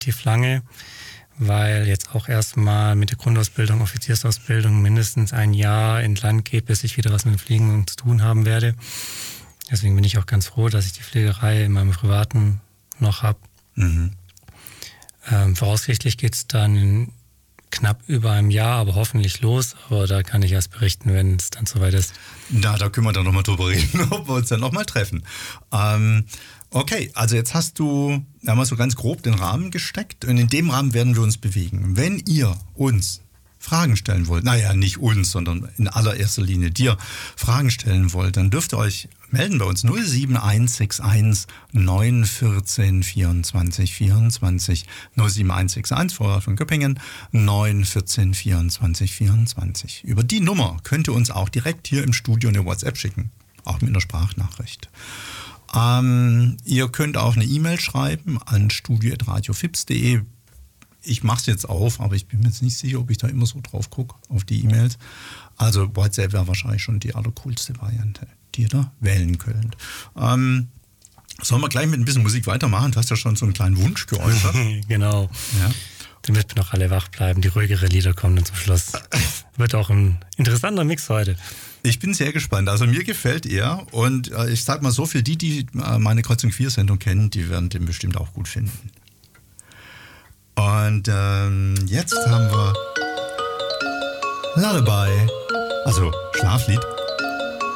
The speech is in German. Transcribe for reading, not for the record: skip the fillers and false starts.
relativ lange, weil jetzt auch erstmal mit der Grundausbildung, Offiziersausbildung mindestens ein Jahr in Land geht, bis ich wieder was mit dem Fliegen zu tun haben werde. Deswegen bin ich auch ganz froh, dass ich die Fliegerei in meinem Privaten noch habe. Mhm. Voraussichtlich geht es dann in knapp über einem Jahr, aber hoffentlich los. Aber da kann ich erst berichten, wenn es dann soweit ist. Na, da können wir dann nochmal drüber reden, ob wir uns dann nochmal treffen. Okay, also jetzt haben wir so ganz grob den Rahmen gesteckt und in dem Rahmen werden wir uns bewegen. Wenn ihr uns Fragen stellen wollt, naja, nicht uns, sondern in allererster Linie dir Fragen stellen wollt, dann dürft ihr euch melden bei uns 07161 914 24 24 07161 Vorwahl von Göppingen 914 24 24. Über die Nummer könnt ihr uns auch direkt hier im Studio eine WhatsApp schicken, auch mit einer Sprachnachricht. Ihr könnt auch eine E-Mail schreiben an studio@radiofips.de. Ich mache es jetzt auf, aber ich bin mir jetzt nicht sicher, ob ich da immer so drauf gucke, auf die E-Mails. Also WhatsApp wäre wahrscheinlich schon die allercoolste Variante, die ihr da wählen könnt. Sollen wir gleich mit ein bisschen Musik weitermachen? Du hast ja schon so einen kleinen Wunsch geäußert. Genau. Ja. Damit wir noch alle wach bleiben. Die ruhigere Lieder kommen dann zum Schluss. Wird auch ein interessanter Mix heute. Ich bin sehr gespannt. Also mir gefällt er. Und ich sag mal so, für die meine Kreuzung 4-Sendung kennen, die werden den bestimmt auch gut finden. Und jetzt haben wir Lullaby, also Schlaflied.